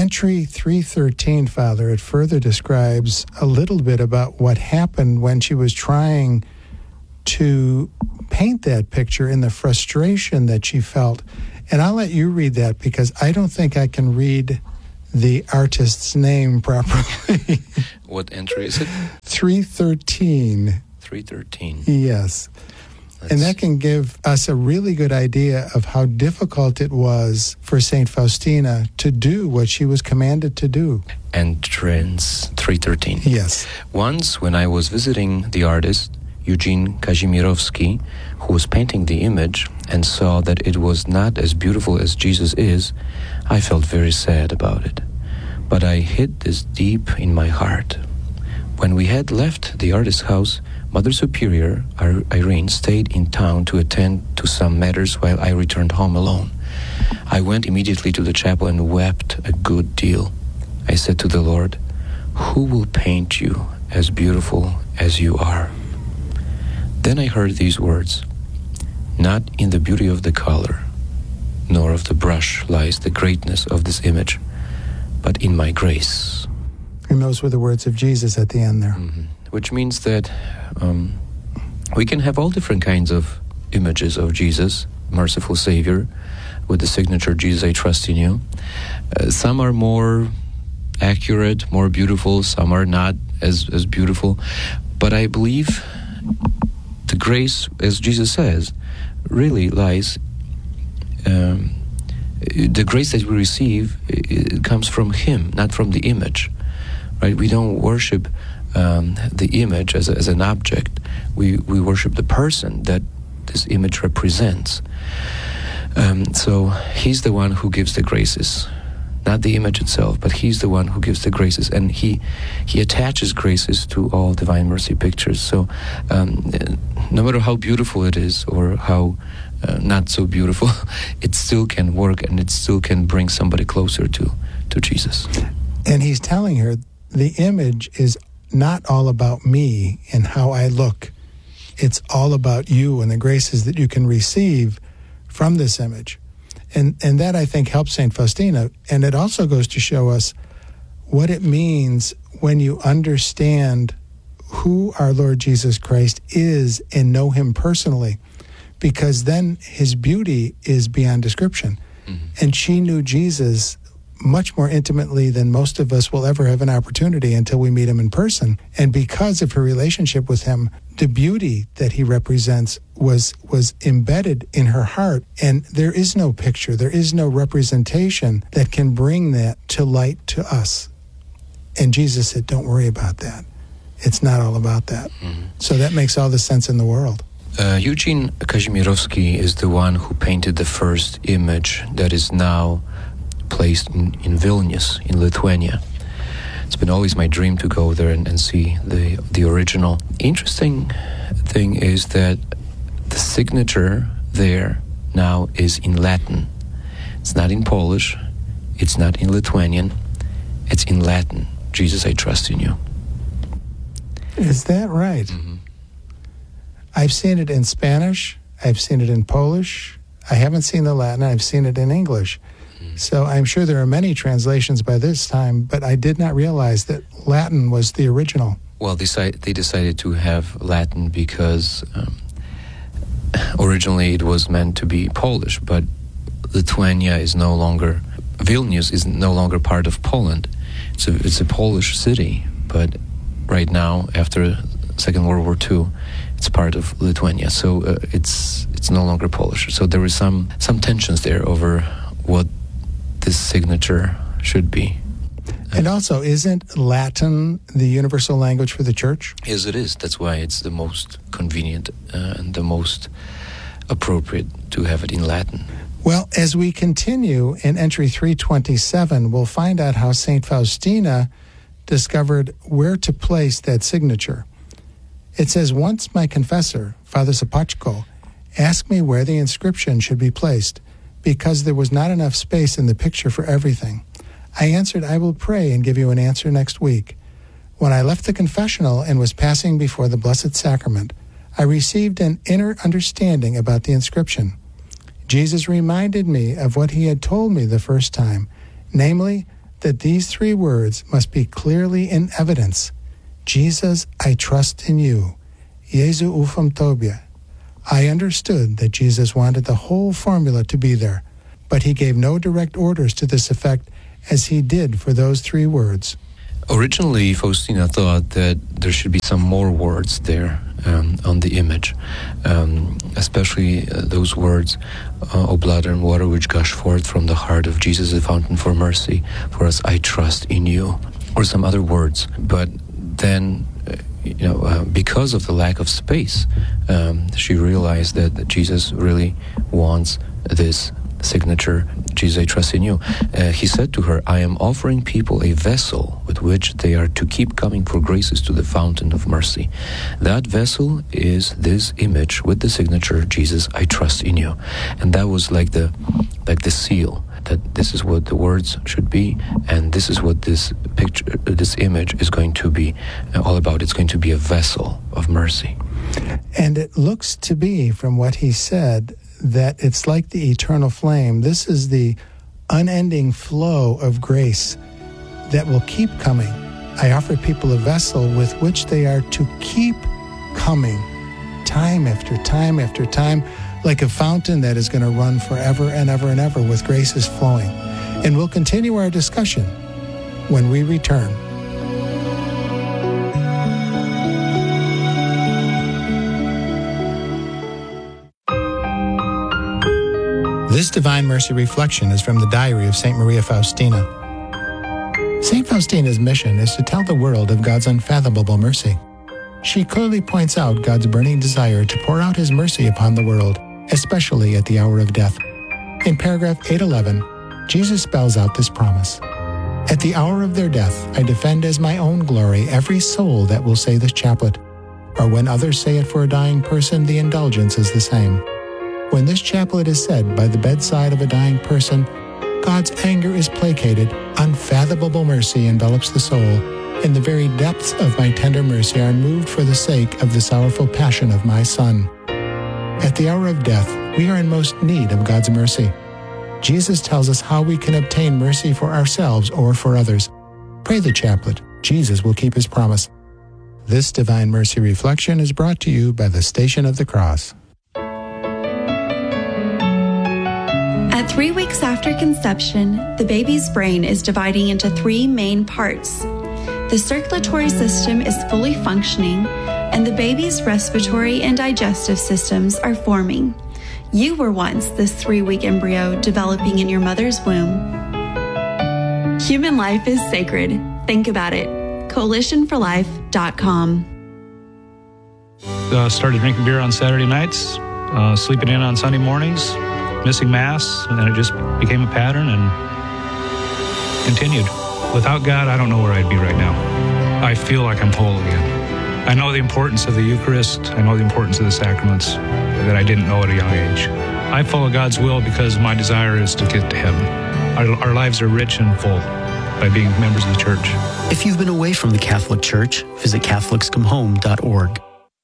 entry three thirteen, Father, it further describes a little bit about what happened when she was trying to paint that picture in the frustration that she felt. And I'll let you read that because I don't think I can read the artist's name properly. What entry is it? three thirteen. three thirteen. Yes. Let's and that can give us a really good idea of how difficult it was for Saint Faustina to do what she was commanded to do. Entrance three thirteen. Yes. Once when I was visiting the artist, Eugene Kazimierowski, who was painting the image and saw that it was not as beautiful as Jesus is, I felt very sad about it. But I hid this deep in my heart. When we had left the artist's house, Mother Superior Irene stayed in town to attend to some matters while I returned home alone. I went immediately to the chapel and wept a good deal. I said to the Lord, "Who will paint you as beautiful as you are?" Then I heard these words, "Not in the beauty of the color, nor of the brush lies the greatness of this image, but in my grace." And those were the words of Jesus at the end there. Mm-hmm. Which means that um, we can have all different kinds of images of Jesus, merciful Savior, with the signature, "Jesus, I trust in you." Uh, some are more accurate, more beautiful, some are not as, as beautiful. But I believe the grace, as Jesus says, really lies, um, the grace that we receive, it, it comes from Him, not from the image, right? We don't worship um, the image as, a, as an object. We, we worship the person that this image represents. Um, so He's the one who gives the graces, not the image itself, but He's the one who gives the graces, and He He attaches graces to all Divine Mercy pictures. So um, no matter how beautiful it is or how uh, not so beautiful, it still can work and it still can bring somebody closer to, to Jesus. And He's telling her the image is not all about me and how I look. It's all about you and the graces that you can receive from this image. And and that, I think, helps Saint Faustina. And it also goes to show us what it means when you understand who our Lord Jesus Christ is and know Him personally, because then His beauty is beyond description. Mm-hmm. And she knew Jesus much more intimately than most of us will ever have an opportunity until we meet Him in person. And because of her relationship with Him, the beauty that He represents was was embedded in her heart. And there is no picture, there is no representation that can bring that to light to us. And Jesus said, don't worry about that. It's not all about that. Mm-hmm. So that makes all the sense in the world. Uh, Eugene Kazimierowski is the one who painted the first image that is now placed in, in Vilnius, in Lithuania. It's been always my dream to go there and, and see the the original. Interesting thing is that the signature there now is in Latin. It's not in Polish. It's not in Lithuanian. It's in Latin. Jesus, I trust in you. Is that right? Mm-hmm. I've seen it in Spanish. I've seen it in Polish. I haven't seen the Latin. I've seen it in English. So I'm sure there are many translations by this time, but I did not realize that Latin was the original. Well, they, they decided to have Latin because um, originally it was meant to be Polish, but Lithuania is no longer, Vilnius is no longer part of Poland. It's a, it's a Polish city, but right now, after Second World War Two, it's part of Lithuania. So uh, it's it's no longer Polish. So there is some, some tensions there over what this signature should be. And also, isn't Latin the universal language for the Church? Yes, it is. That's why it's the most convenient uh, and the most appropriate to have it in Latin. Well, as we continue in entry three twenty-seven, we'll find out how Saint Faustina discovered where to place that signature. It says, once my confessor, Father Sapachko, asked me where the inscription should be placed, because there was not enough space in the picture for everything. I answered, I will pray and give you an answer next week. When I left the confessional and was passing before the Blessed Sacrament, I received an inner understanding about the inscription. Jesus reminded me of what He had told me the first time, namely, that these three words must be clearly in evidence. Jesus, I trust in you. Jesu ufam tobie. I understood that Jesus wanted the whole formula to be there, but he gave no direct orders to this effect as he did for those three words. Originally, Faustina thought that there should be some more words there um, on the image, um, especially uh, those words, uh, O blood and water which gush forth from the heart of Jesus, the fountain for mercy, for us I trust in you, or some other words. But then, uh, you know, uh, because of the lack of space, um, she realized that, that Jesus really wants this signature, Jesus, I trust in you. Uh, he said to her, I am offering people a vessel with which they are to keep coming for graces to the fountain of mercy. That vessel is this image with the signature, Jesus, I trust in you. And that was like the like the seal, that this is what the words should be, and this is what this picture, this image is going to be all about. It's going to be a vessel of mercy. And it looks to be, from what he said, that it's like the eternal flame. This is the unending flow of grace that will keep coming. I offer people a vessel with which they are to keep coming, time after time after time, like a fountain that is going to run forever and ever and ever with graces flowing. And we'll continue our discussion when we return. This Divine Mercy reflection is from the diary of Saint Maria Faustina. Saint Faustina's mission is to tell the world of God's unfathomable mercy. She clearly points out God's burning desire to pour out his mercy upon the world, especially at the hour of death. In paragraph eight eleven, Jesus spells out this promise. At the hour of their death, I defend as my own glory every soul that will say this chaplet. Or when others say it for a dying person, the indulgence is the same. When this chaplet is said by the bedside of a dying person, God's anger is placated, unfathomable mercy envelops the soul, and the very depths of my tender mercy are moved for the sake of the sorrowful passion of my Son. At the hour of death, we are in most need of God's mercy. Jesus tells us how we can obtain mercy for ourselves or for others. Pray the chaplet. Jesus will keep his promise. This Divine Mercy reflection is brought to you by the Station of the Cross. At three weeks after conception, the baby's brain is dividing into three main parts. The circulatory system is fully functioning, and the baby's respiratory and digestive systems are forming. You were once this three-week embryo developing in your mother's womb. Human life is sacred. Think about it. coalition for life dot com. Uh, started drinking beer on Saturday nights, uh, sleeping in on Sunday mornings, missing Mass, and then it just became a pattern and continued. Without God, I don't know where I'd be right now. I feel like I'm whole again. I know the importance of the Eucharist. I know the importance of the sacraments that I didn't know at a young age. I follow God's will because my desire is to get to heaven. Our, our lives are rich and full by being members of the Church. If you've been away from the Catholic Church, visit catholics come home dot org.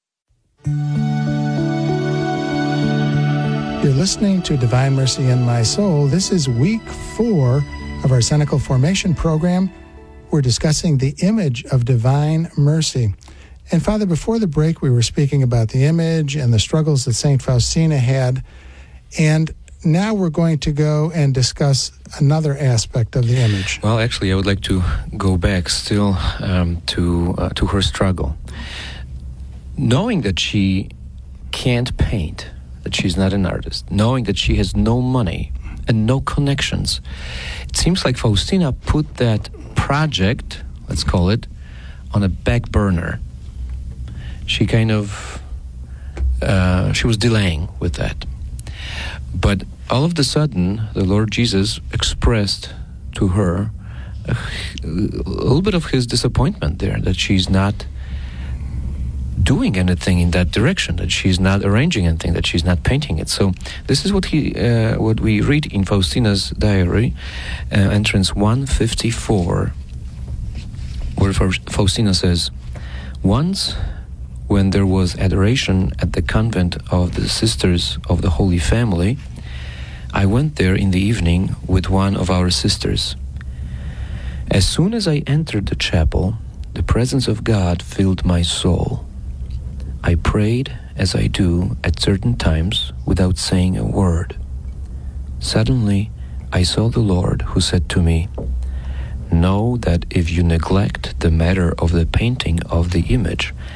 You're listening to Divine Mercy in My Soul. This is week four of our Cenacle Formation program. We're discussing the image of divine mercy. And Father, before the break, we were speaking about the image and the struggles that Saint Faustina had. And now we're going to go and discuss another aspect of the image. Well, actually, I would like to go back still um, to uh, to her struggle. Knowing that she can't paint, that she's not an artist, knowing that she has no money and no connections, it seems like Faustina put that project, let's call it, on a back burner. She kind of, uh, she was delaying with that. But all of a sudden, the Lord Jesus expressed to her a, a little bit of his disappointment there, that she's not doing anything in that direction, that she's not arranging anything, that she's not painting it. So this is what he, uh, what we read in Faustina's diary, uh, entrance one fifty-four, where Faustina says, "Once, when there was adoration at the convent of the Sisters of the Holy Family, I went there in the evening with one of our sisters. As soon as I entered the chapel, the presence of God filled my soul. I prayed as I do at certain times without saying a word. Suddenly, I saw the Lord who said to me, "Know that if you neglect the matter of the painting of the image